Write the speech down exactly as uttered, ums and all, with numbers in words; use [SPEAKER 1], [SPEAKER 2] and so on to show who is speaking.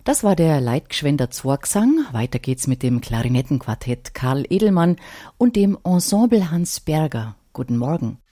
[SPEAKER 1] Das war der Leitgschwender Zwergsang. Weiter geht's mit dem Klarinettenquartett Karl Edelmann und dem Ensemble Hans Berger. Guten Morgen.